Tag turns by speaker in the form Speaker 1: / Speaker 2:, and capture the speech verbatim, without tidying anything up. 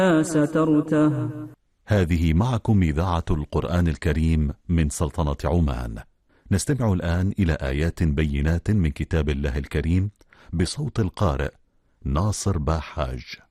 Speaker 1: سترته.
Speaker 2: هذه معكم إذاعة القرآن الكريم من سلطنة عمان. نستمع الآن إلى آيات بينات من كتاب الله الكريم بصوت القارئ ناصر باحاج.